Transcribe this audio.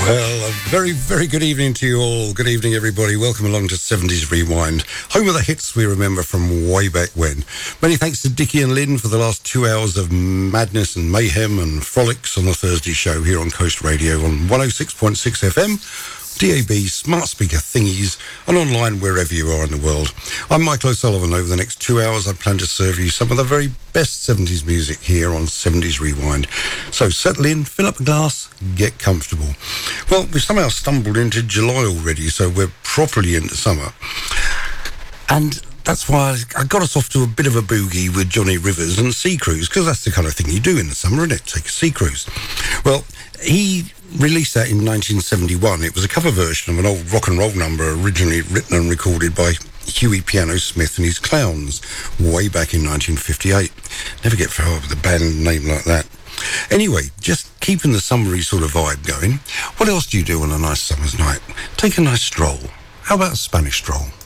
Well, a very, very good evening to you all. Good evening, everybody. Welcome along to 70s Rewind. Home of the hits we remember from way back when. Many thanks to Dickie and Lynn for the last 2 hours of madness and mayhem and frolics on the Thursday show here on Coast Radio on 106.6 FM. DAB, smart speaker thingies, and online wherever you are in the world. I'm Michael O'Sullivan. Over the next 2 hours, I plan to serve you some of the very best 70s music here on 70s Rewind. So settle in, fill up a glass, get comfortable. Well, we've somehow stumbled into July already, so we're properly into summer. And that's why I got us off to a bit of a boogie with Johnny Rivers and Sea Cruise, because that's the kind of thing you do in the summer, isn't it? Take a sea cruise. Well, he released that in 1971. It was a cover version of an old rock and roll number originally written and recorded by Huey Piano Smith and his Clowns way back in 1958. Never get far with a band name like that. Anyway, just keeping the summery sort of vibe going, what else do you do on a nice summer's night? Take a nice stroll. How about a Spanish stroll?